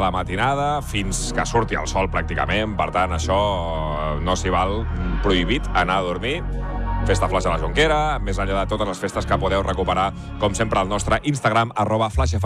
la matinada fins que surti el sol pràcticament. Per tant, això no s'hi val. Prohibit anar a dormir. Festa Flaix a la Jonquera, més enllà de totes les festes que podeu recuperar, com sempre, al nostre Instagram, @FlaixFM.